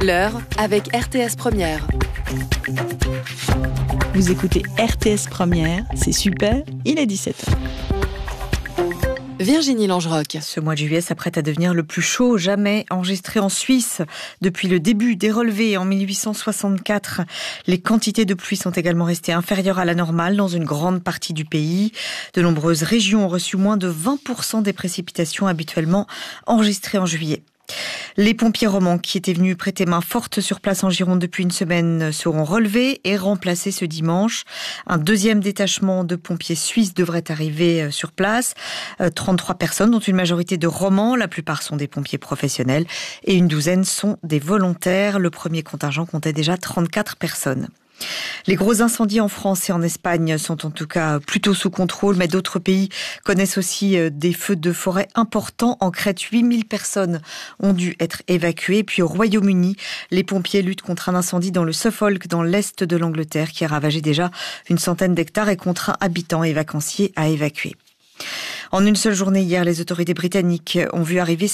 L'heure avec RTS Première. Vous écoutez RTS Première, c'est super, il est 17h. Virginie Langerock. Ce mois de juillet s'apprête à devenir le plus chaud jamais enregistré en Suisse. Depuis le début des relevés en 1864, les quantités de pluie sont également restées inférieures à la normale dans une grande partie du pays. De nombreuses régions ont reçu moins de 20% des précipitations habituellement enregistrées en juillet. Les pompiers romans qui étaient venus prêter main forte sur place en Gironde depuis une semaine seront relevés et remplacés ce dimanche. Un deuxième détachement de pompiers suisses devrait arriver sur place. 33 personnes, dont une majorité de romans. La plupart sont des pompiers professionnels et une douzaine sont des volontaires. Le premier contingent comptait déjà 34 personnes. Les gros incendies en France et en Espagne sont en tout cas plutôt sous contrôle, mais d'autres pays connaissent aussi des feux de forêt importants. En Crète, 8000 personnes ont dû être évacuées. Puis au Royaume-Uni, les pompiers luttent contre un incendie dans le Suffolk, dans l'est de l'Angleterre, qui a ravagé déjà une centaine d'hectares et contraint habitants et vacanciers à évacuer. En une seule journée hier, les autorités britanniques ont vu arriver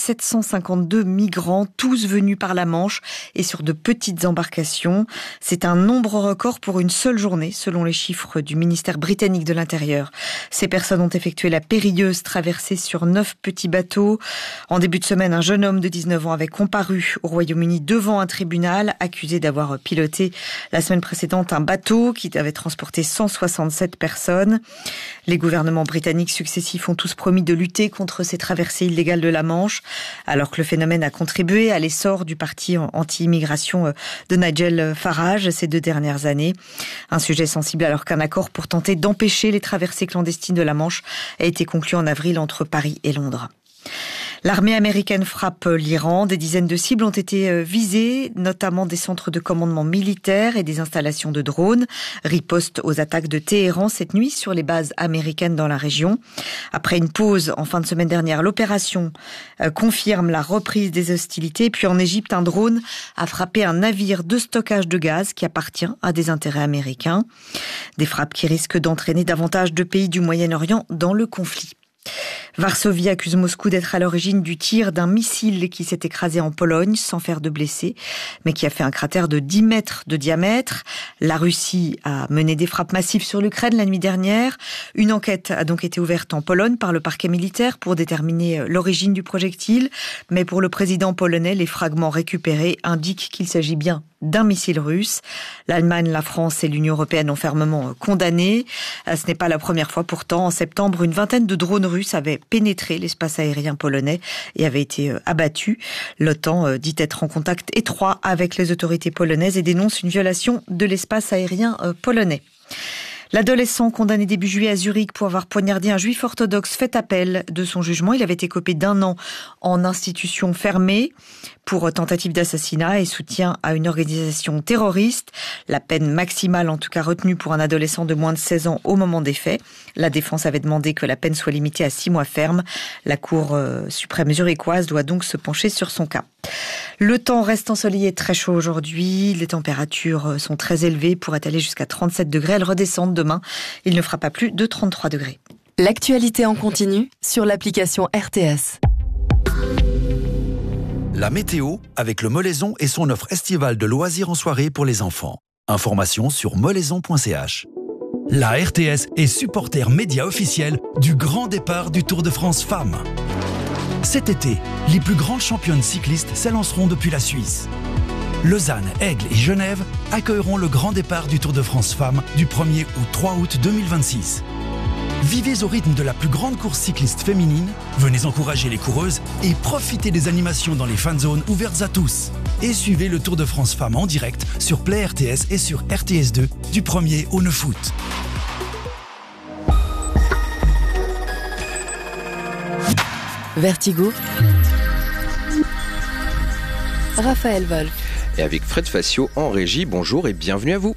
752 migrants, tous venus par la Manche et sur de petites embarcations. C'est un nombre record pour une seule journée, selon les chiffres du ministère britannique de l'Intérieur. Ces personnes ont effectué la périlleuse traversée sur 9 petits bateaux. En début de semaine, un jeune homme de 19 ans avait comparu au Royaume-Uni devant un tribunal, accusé d'avoir piloté la semaine précédente un bateau qui avait transporté 167 personnes. Les gouvernements britanniques successifs ont tous promis de lutter contre ces traversées illégales de la Manche, alors que le phénomène a contribué à l'essor du parti anti-immigration de Nigel Farage ces 2 dernières années. Un sujet sensible alors qu'un accord pour tenter d'empêcher les traversées clandestines de la Manche a été conclu en avril entre Paris et Londres. L'armée américaine frappe l'Iran. Des dizaines de cibles ont été visées, notamment des centres de commandement militaire et des installations de drones. Riposte aux attaques de Téhéran cette nuit sur les bases américaines dans la région. Après une pause en fin de semaine dernière, l'opération confirme la reprise des hostilités. Puis en Égypte, un drone a frappé un navire de stockage de gaz qui appartient à des intérêts américains. Des frappes qui risquent d'entraîner davantage de pays du Moyen-Orient dans le conflit. Varsovie accuse Moscou d'être à l'origine du tir d'un missile qui s'est écrasé en Pologne sans faire de blessés, mais qui a fait un cratère de 10 mètres de diamètre. La Russie a mené des frappes massives sur l'Ukraine la nuit dernière. Une enquête a donc été ouverte en Pologne par le parquet militaire pour déterminer l'origine du projectile. Mais pour le président polonais, les fragments récupérés indiquent qu'il s'agit bien d'un missile russe. L'Allemagne, la France et l'Union européenne ont fermement condamné. Ce n'est pas la première fois pourtant. En septembre, une vingtaine de drones russes avaient pénétré l'espace aérien polonais et avaient été abattus. L'OTAN dit être en contact étroit avec les autorités polonaises et dénonce une violation de l'espace aérien polonais. L'adolescent condamné début juillet à Zurich pour avoir poignardé un juif orthodoxe fait appel de son jugement. Il avait été écopé d'1 an en institution fermée pour tentative d'assassinat et soutien à une organisation terroriste. La peine maximale en tout cas retenue pour un adolescent de moins de 16 ans au moment des faits. La défense avait demandé que la peine soit limitée à 6 mois ferme. La Cour suprême zurichoise doit donc se pencher sur son cas. Le temps reste ensoleillé et très chaud aujourd'hui. Les températures sont très élevées, pourraient aller jusqu'à 37 degrés. Elles redescendent demain. Il ne fera pas plus de 33 degrés. L'actualité en continu sur l'application RTS. La météo avec le Molaison et son offre estivale de loisirs en soirée pour les enfants. Informations sur molaison.ch. La RTS est supporter média officiel du grand départ du Tour de France Femmes. Cet été, les plus grandes championnes cyclistes s'élanceront depuis la Suisse. Lausanne, Aigle et Genève accueilleront le grand départ du Tour de France Femmes du 1er au 3 août 2026. Vivez au rythme de la plus grande course cycliste féminine, venez encourager les coureuses et profitez des animations dans les fan zones ouvertes à tous. Et suivez le Tour de France Femmes en direct sur Play RTS et sur RTS2 du 1er au 9 août. Vertigo. Raphaël Wolf. Et avec Fred Facio en régie, bonjour et bienvenue à vous.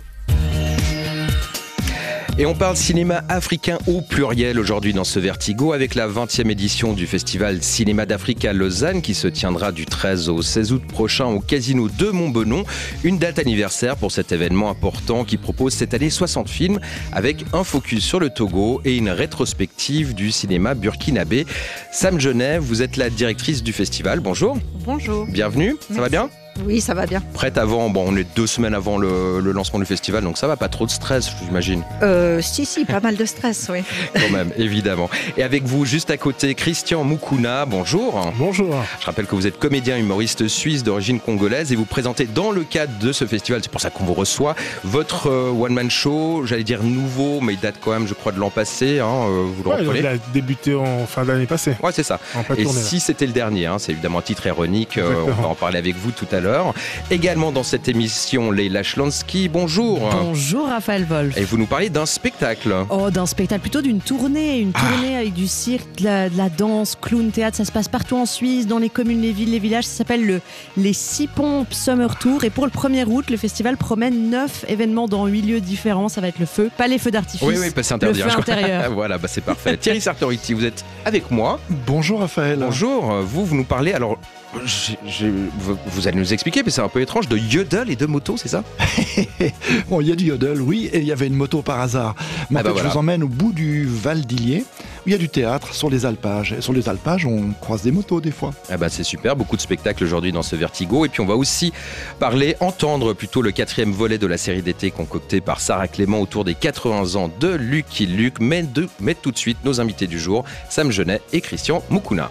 Et on parle cinéma africain au pluriel aujourd'hui dans ce Vertigo avec la 20e édition du festival Cinéma d'Afrique à Lausanne qui se tiendra du 13 au 16 août prochain au Casino de Montbenon. Une date anniversaire pour cet événement important qui propose cette année 60 films avec un focus sur le Togo et une rétrospective du cinéma burkinabé. Sam Genève, vous êtes la directrice du festival. Bonjour. Bonjour. Bienvenue. Merci. Ça va bien ? Oui, ça va bien. Prête avant, on est 2 semaines avant le lancement du festival, donc ça va, pas trop de stress, j'imagine. Si, pas mal de stress, oui. Quand même, évidemment. Et avec vous, juste à côté, Christian Mukuna, bonjour. Bonjour. Je rappelle que vous êtes comédien humoriste suisse d'origine congolaise et vous présentez dans le cadre de ce festival, c'est pour ça qu'on vous reçoit, votre one-man show, j'allais dire nouveau, mais il date quand même, je crois, de l'an passé, vous le reprenez. Il a débuté en fin d'année passée. Ouais, c'est ça. Et si c'était le dernier, c'est évidemment un titre ironique, on va en parler avec vous tout à l'heure. Également dans cette émission, Leila Schlonsky, bonjour. Bonjour Raphaël Wolf. Et vous nous parlez d'un spectacle. D'un spectacle, plutôt d'une tournée. Une tournée avec du cirque, de la danse, clown, théâtre. Ça se passe partout en Suisse, dans les communes, les villes, les villages. Ça s'appelle les 6 Pompes Summer Tour. Et pour le 1er août, le festival promet 9 événements dans 8 lieux différents. Ça va être le feu, pas les feux d'artifice. Oui, c'est interdit. Le feu intérieur. Voilà, c'est parfait. Thierry Sartoriti, vous êtes avec moi. Bonjour Raphaël. Bonjour, vous nous parlez, alors vous allez nous expliquer, mais c'est un peu étrange, de yodel et de moto, c'est ça? Bon, il y a du yodel, oui, et il y avait une moto par hasard. Mais je vous emmène au bout du Val d'Illier, où il y a du théâtre sur les alpages. Et sur les alpages, on croise des motos des fois. C'est super, beaucoup de spectacles aujourd'hui dans ce Vertigo. Et puis on va aussi entendre plutôt le 4e volet de la série d'été concoctée par Sarah Clément autour des 80 ans de Lucky Luke. Mais tout de suite, nos invités du jour, Sam Genet et Christian Mukuna.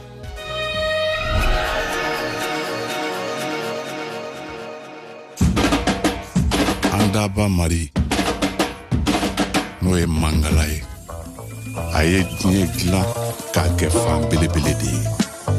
Andaba Mari n'o ye Mangala ye a ye diɲɛ dilan k'a kɛ fan belebele de ye.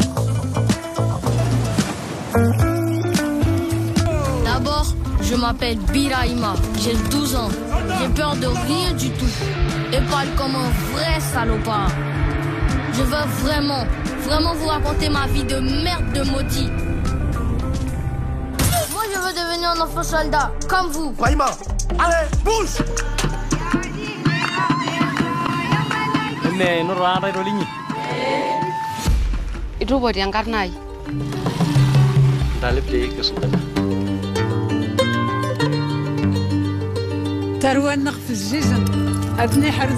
D'abord, je m'appelle Biraima, j'ai 12 ans, j'ai peur de rien du tout et parle comme un vrai salopard. Je veux vraiment vous raconter ma vie de merde de maudit. Je veux devenir un enfant soldat, comme vous. Raïma, allez, bouge! Itu buat yang karnai. Talib dia ke sultan. Taruan naqf الجزم أبني حرد